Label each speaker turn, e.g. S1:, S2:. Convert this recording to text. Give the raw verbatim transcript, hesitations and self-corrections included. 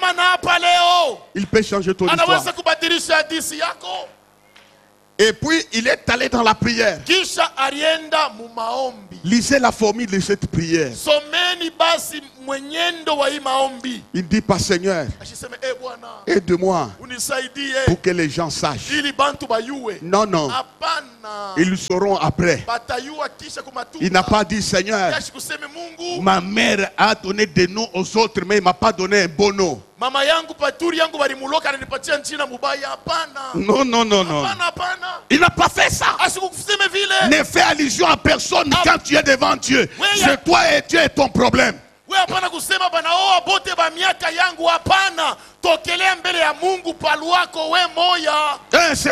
S1: Il peut changer ton histoire. Et puis il est allé dans la prière. Lisez la formule de cette prière. Il dit pas Seigneur, aide-moi pour que les gens sachent. Non, non. Ils le sauront après. Il n'a pas dit Seigneur, ma mère a donné des noms aux autres, mais il ne m'a pas donné un bon nom.
S2: Mama yangu paturi yangu balimuloka ananipatia njina mubaya. Hapana.
S1: Non, non, non, non.
S2: Hapana, hapana.
S1: Il n'a pas fait ça.
S2: Asikuseme vile.
S1: Ne fais allusion à personne quand tu es devant Dieu. C'est toi et Dieu est ton problème.
S2: We hapana kusema bana oa bote ba miaka yangu. Hapana. Tokelea mbele ya Mungu paluako we moya.